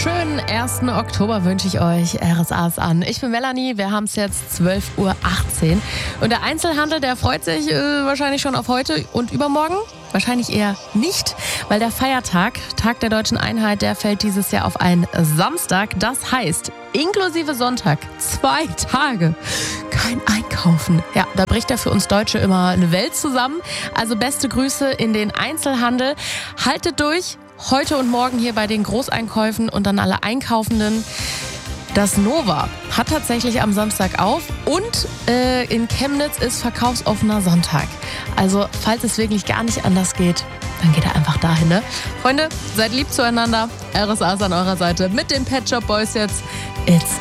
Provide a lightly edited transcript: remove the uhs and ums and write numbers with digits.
Schönen 1. Oktober wünsche ich euch. RSA ist an. Ich bin Melanie, wir haben es jetzt 12:18 Uhr. Und der Einzelhandel, der freut sich wahrscheinlich schon auf heute und übermorgen. Wahrscheinlich eher nicht, weil der Feiertag, Tag der Deutschen Einheit, der fällt dieses Jahr auf einen Samstag. Das heißt, inklusive Sonntag, 2 Tage, kein Einkaufen. Ja, da bricht ja für uns Deutsche immer eine Welt zusammen. Also beste Grüße in den Einzelhandel. Haltet durch, heute und morgen hier bei den Großeinkäufen und dann alle Einkaufenden. Das Nova hat tatsächlich am Samstag auf und in Chemnitz ist verkaufsoffener Sonntag. Also falls es wirklich gar nicht anders geht, dann geht er einfach dahin, ne? Freunde, seid lieb zueinander. RSA ist an eurer Seite mit den Pet Shop Boys jetzt. It's